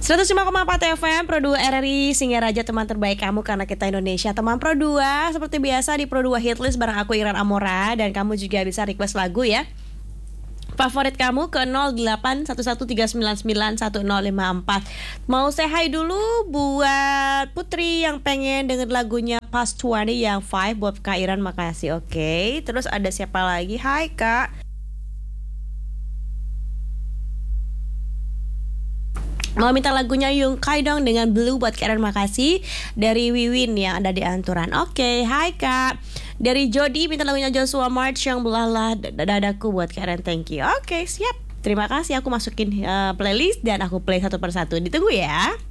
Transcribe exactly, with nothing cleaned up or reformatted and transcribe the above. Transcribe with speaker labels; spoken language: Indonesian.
Speaker 1: seratus lima koma empat F M Pro dua R R I Singaraja, teman terbaik kamu karena kita Indonesia. Teman Pro dua, seperti biasa di Pro dua Hitlist bareng aku Iran Amora. Dan kamu juga bisa request lagu ya, favorit kamu ke nol delapan satu satu tiga sembilan sembilan satu nol lima empat. Mau say hi dulu buat Putri yang pengen denger lagunya Past dua puluh yang Five buat Kak Iran, makasih. Oke, okay. Terus ada siapa lagi? Hai Kak, mau minta lagunya Yung Kai dong dengan Blue buat Karen, makasih. Dari Wiwin yang ada di Anturan. Oke, okay. Hai Kak. Dari Jody minta lagunya Joshua March yang Belalah Dadaku buat Karen, thank you. Oke, okay, siap. Terima kasih, aku masukin uh, playlist dan aku play satu persatu. Ditunggu ya.